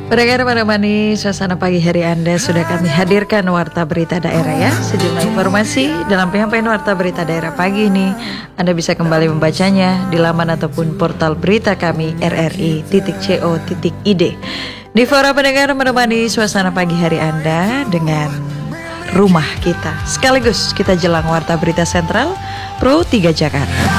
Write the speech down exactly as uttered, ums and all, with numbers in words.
Pendengar menemani suasana pagi hari Anda, sudah kami hadirkan Warta Berita Daerah ya. Sejumlah informasi dalam penyampaian Warta Berita Daerah pagi ini Anda bisa kembali membacanya di laman ataupun portal berita kami r r i titik co titik i d. Di Fora Pendengar menemani suasana pagi hari Anda dengan rumah kita. Sekaligus kita jelang Warta Berita Sentral Pro tiga Jakarta.